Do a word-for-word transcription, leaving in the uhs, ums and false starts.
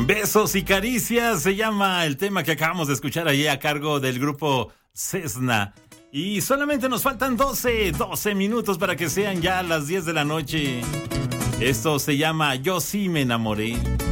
Besos y caricias se llama el tema que acabamos de escuchar allí a cargo del grupo Cessna. Y solamente nos faltan doce, doce minutos para que sean ya las diez de la noche. Esto se llama Yo sí me enamoré.